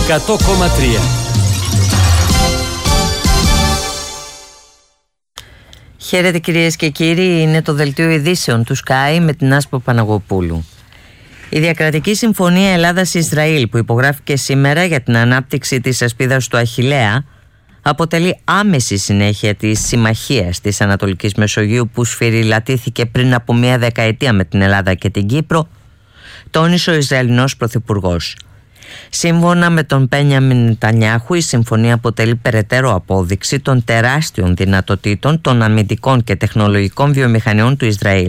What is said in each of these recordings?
100,3. Χαίρετε κυρίες και κύριοι, είναι το δελτίο ειδήσεων του Sky με την Άσπα Παναγοπούλου. Η διακρατική συμφωνία Ελλάδας-Ισραήλ που υπογράφηκε σήμερα για την ανάπτυξη της ασπίδας του Αχιλλέα αποτελεί άμεση συνέχεια της συμμαχίας της Ανατολικής Μεσογείου που σφυριλατήθηκε πριν από μία δεκαετία με την Ελλάδα και την Κύπρο, τόνισε ο Ισραηλινός Πρωθυπουργός. Σύμφωνα με τον Μπένιαμιν Νετανιάχου, η συμφωνία αποτελεί περαιτέρω απόδειξη των τεράστιων δυνατοτήτων των αμυντικών και τεχνολογικών βιομηχανιών του Ισραήλ.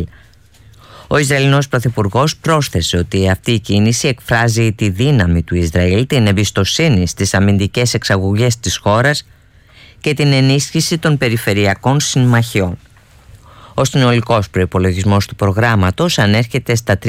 Ο Ισραηλινός Πρωθυπουργός πρόσθεσε ότι αυτή η κίνηση εκφράζει τη δύναμη του Ισραήλ, την εμπιστοσύνη στις αμυντικές εξαγωγές της χώρας και την ενίσχυση των περιφερειακών συμμαχιών. Ο συνολικός προϋπολογισμός του προγράμματος ανέρχεται στα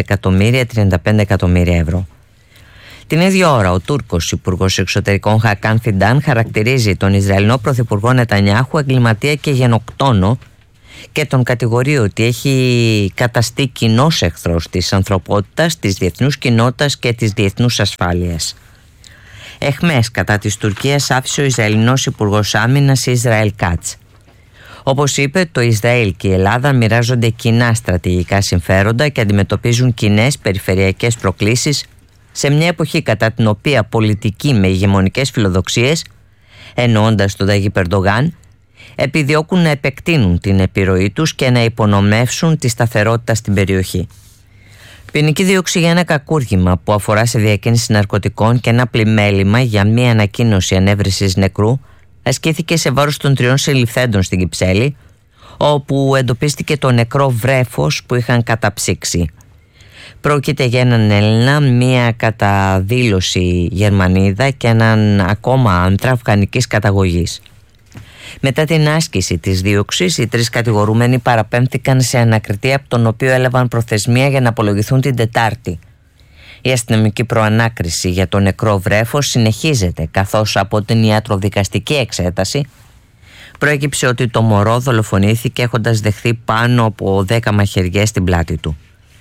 3.035 εκατομμύρια ευρώ. Την ίδια ώρα, ο Τούρκος Υπουργός Εξωτερικών Χακάν Φιντάν χαρακτηρίζει τον Ισραηλινό Πρωθυπουργό Νετανιάχου εγκληματία και γενοκτόνο και τον κατηγορεί ότι έχει καταστεί κοινός εχθρός της ανθρωπότητας, της διεθνούς κοινότητας και της διεθνούς ασφάλειας. Εχμές κατά της Τουρκίας άφησε ο Ισραηλινός Υπουργός Άμυνας Ισραήλ Κάτς. Όπως είπε, το Ισραήλ και η Ελλάδα μοιράζονται κοινά στρατηγικά συμφέροντα και αντιμετωπίζουν κοινές περιφερειακές προκλήσεις σε μια εποχή κατά την οποία πολιτικοί με ηγεμονικές φιλοδοξίες, εννοώντας τον Ταγίπ Ερντογάν, επιδιώκουν να επεκτείνουν την επιρροή τους και να υπονομεύσουν τη σταθερότητα στην περιοχή. Ποινική δίωξη για ένα κακούργημα που αφορά σε διακίνηση ναρκωτικών και ένα πλημέλημα για μια ανακοίνωση ανέβρεσης νεκρού ασκήθηκε σε βάρος των 3 συλληφθέντων στην Κυψέλη, όπου εντοπίστηκε το νεκρό βρέφος που είχαν καταψύξει. Πρόκειται για έναν Έλληνα, μία κατά δήλωση Γερμανίδα και έναν ακόμα άντρα αφγανικής καταγωγής. Μετά την άσκηση της δίωξης, οι 3 κατηγορούμενοι παραπέμφθηκαν σε ανακριτή, από τον οποίο έλαβαν προθεσμία για να απολογηθούν την Τετάρτη. Η αστυνομική προανάκριση για το νεκρό βρέφος συνεχίζεται, καθώς από την ιατροδικαστική εξέταση προέκυψε ότι το μωρό δολοφονήθηκε έχοντας δεχθεί πάνω από 10 μαχαιριές στην πλάτη του.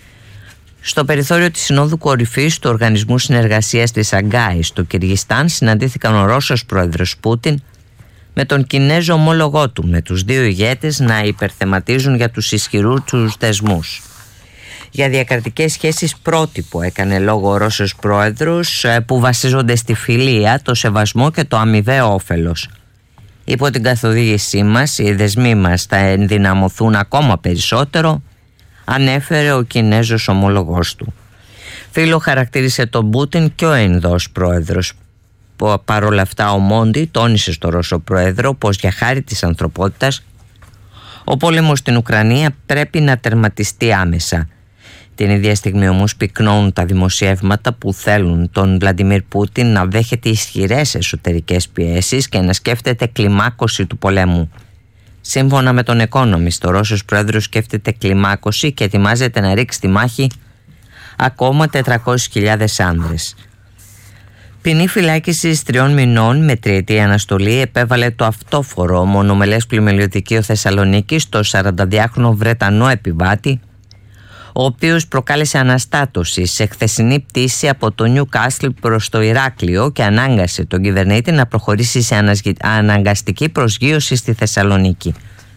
Στο περιθώριο της Συνόδου Κορυφής του Οργανισμού Συνεργασίας της Σαγκάη στο Κυργιστάν συναντήθηκαν ο Ρώσος πρόεδρος Πούτιν με τον Κινέζο ομόλογό του, με τους 2 ηγέτες να υπερθεματίζουν για τους ισχυρούς τους δεσμούς. Για διακρατικές σχέσεις πρότυπο έκανε λόγο ο Ρώσος πρόεδρος, που βασίζονται στη φιλία, το σεβασμό και το αμοιβαίο όφελος. Υπό την καθοδήγησή μας, οι δεσμοί μας θα ενδυναμωθούν ακόμα περισσότερο, ανέφερε ο Κινέζος ομόλογός του. Φίλο χαρακτήρισε τον Πούτιν και ο Ινδός πρόεδρος. Παρ' όλα αυτά, ο Μόντι τόνισε στο Ρώσο πρόεδρο πως για χάρη της ανθρωπότητας ο πόλεμος στην Ουκρανία πρέπει να τερματιστεί άμεσα. Την ίδια στιγμή όμως πυκνώνουν τα δημοσιεύματα που θέλουν τον Βλαντιμίρ Πούτιν να δέχεται ισχυρές εσωτερικές πιέσεις και να σκέφτεται κλιμάκωση του πολέμου. Σύμφωνα με τον Economist, ο Ρώσος πρόεδρος σκέφτεται κλιμάκωση και ετοιμάζεται να ρίξει στη μάχη ακόμα 400.000 άνδρες. Ποινή φυλάκισης 3 μηνών με 3ετή αναστολή επέβαλε το αυτόφορο μονομελές πλημμυλιωτικείο Θεσσαλονίκη στο 42χρονο Βρετανό επιβάτη, ο οποίος προκάλεσε αναστάτωση σε χθεσινή πτήση από το Νιουκάστλ προς το Ηράκλειο και ανάγκασε τον κυβερνήτη να προχωρήσει σε αναγκαστική προσγείωση στη Θεσσαλονίκη.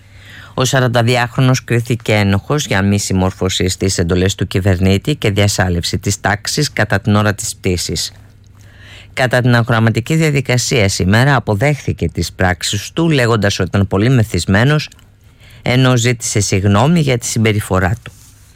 Ο 42χρονος κρίθηκε ένοχος για μη συμμόρφωση στις εντολές του κυβερνήτη και διασάλευση της τάξης κατά την ώρα της πτήσης. Κατά την αγγραμματική διαδικασία σήμερα αποδέχθηκε τις πράξεις του, λέγοντας ότι ήταν πολύ μεθυσμένος, ενώ ζήτησε συγγνώμη για τη συμπεριφορά του.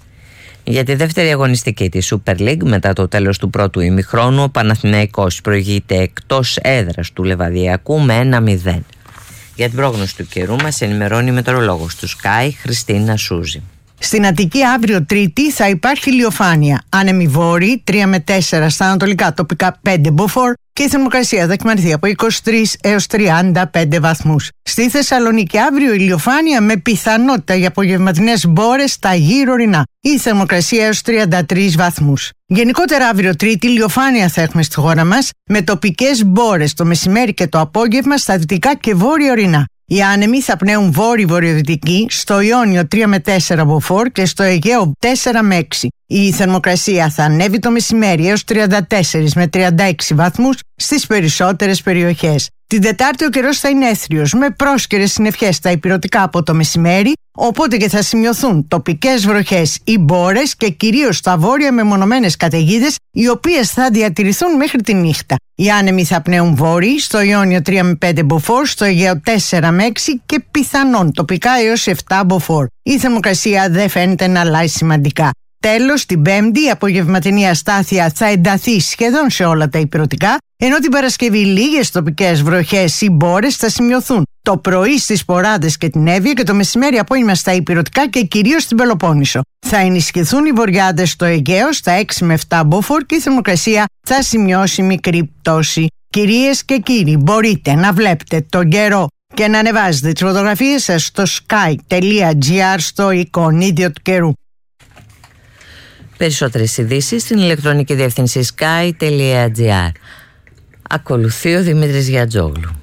Για τη δεύτερη αγωνιστική της Super League μετά το τέλος του πρώτου ημιχρόνου, ο Παναθηναϊκός προηγείται εκτός έδρας του Λεβαδιακού με 1-0. Για την πρόγνωση του καιρού μας ενημερώνει η μετεωρολόγος του Sky, Χριστίνα Σούζη. Στην Αττική αύριο Τρίτη θα υπάρχει ηλιοφάνεια. Άνεμοι βόρειοι 3 με 4 στα ανατολικά, τοπικά 5 μποφόρ και η θερμοκρασία θα εκμανθεί από 23 έως 35 βαθμούς. Στη Θεσσαλονίκη αύριο ηλιοφάνεια με πιθανότητα για απογευματινές μπόρες στα γύρω ορεινά. Η θερμοκρασία έως 33 βαθμούς. Γενικότερα αύριο Τρίτη ηλιοφάνεια θα έχουμε στη χώρα μας με τοπικές μπόρες το μεσημέρι και το απόγευμα στα δυτικά και βόρεια ορεινά. Οι άνεμοι θα πνέουν βόρειο-βορειοδυτική, στο Ιόνιο 3 με 4 μποφόρ και στο Αιγαίο 4 με 6. Η θερμοκρασία θα ανέβει το μεσημέρι έως 34 με 36 βαθμούς στις περισσότερες περιοχές. Την Τετάρτη ο καιρός θα είναι έθριος, με πρόσκαιρες συννεφιές στα ηπειρωτικά από το μεσημέρι, οπότε και θα σημειωθούν τοπικές βροχές ή μπόρες και κυρίως στα βόρεια μεμονωμένες καταιγίδες, οι οποίες θα διατηρηθούν μέχρι τη νύχτα. Οι άνεμοι θα πνέουν βόρειοι, στο Ιόνιο 3 με 5 μποφόρ, στο Αιγαίο 4 με 6 και πιθανόν τοπικά έως 7 μποφόρ. Η θερμοκρασία δεν φαίνεται να αλλάζει σημαντικά. Τέλος, την Πέμπτη η απογευματινή αστάθεια θα ενταθεί σχεδόν σε όλα τα ηπειρωτικά, ενώ την Παρασκευή λίγες τοπικές βροχές ή μπόρες θα σημειωθούν το πρωί στις Ποράδες και την Εύβοια και το μεσημέρι απόγευμα στα ηπειρωτικά και κυρίως στην Πελοπόννησο. Θα ενισχυθούν οι βορειάδες στο Αιγαίο στα 6 με 7 μποφόρ και η θερμοκρασία θα σημειώσει μικρή πτώση. Κυρίες και κύριοι, μπορείτε να βλέπετε τον καιρό και να ανεβάζετε τις φωτογραφίες σας στο sky.gr στο εικονίδιο του καιρού. Περισσότερες ειδήσεις στην ηλεκτρονική διεύθυνση sky.gr. Ακολουθεί ο Δημήτρης Γιατζόγλου.